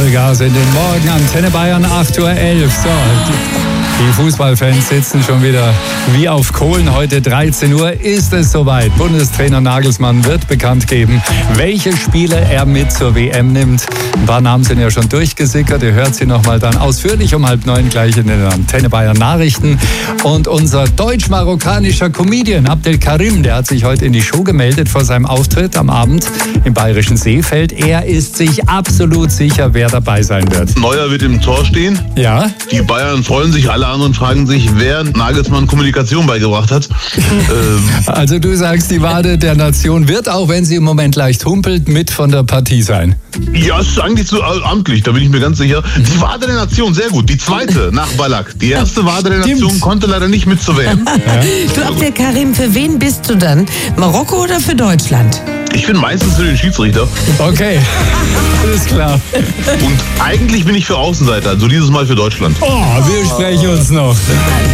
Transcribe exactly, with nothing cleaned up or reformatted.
Vollgas in den Morgen. Antenne Bayern, acht Uhr elf. So, die, die Fußballfans sitzen schon wieder wie auf Kohlen. Heute dreizehn Uhr ist es soweit. Bundestrainer Nagelsmann wird bekannt geben, welche Spiele er mit zur W M nimmt. Ein paar Namen sind ja schon durchgesickert. Ihr hört sie nochmal dann ausführlich um halb neun gleich in den Antenne Bayern Nachrichten. Und unser deutsch-marokkanischer Comedian Abdel Karim, der hat sich heute in die Show gemeldet vor seinem Auftritt am Abend im bayerischen Seefeld. Er ist sich absolut sicher, wer dabei sein wird. Neuer wird im Tor stehen. Ja. Die Bayern freuen sich, alle anderen fragen sich, wer Nagelsmann Kommunikation beigebracht hat. ähm. Also du sagst, die Wade der Nation wird, auch wenn sie im Moment leicht humpelt, mit von der Partie sein. Ja, es ist eigentlich so amtlich, da bin ich mir ganz sicher. Die Wade der Nation, sehr gut. Die zweite nach Ballack. Die erste Wade der Nation Stimmt. konnte leider nicht mit zur W M. Ja. Du, Abdel Karim, für wen bist du dann? Marokko oder für Deutschland? Ich bin meistens für den Schiedsrichter. Okay, alles klar. Und eigentlich bin ich für Außenseiter, also dieses Mal für Deutschland. Oh, wir sprechen uns noch.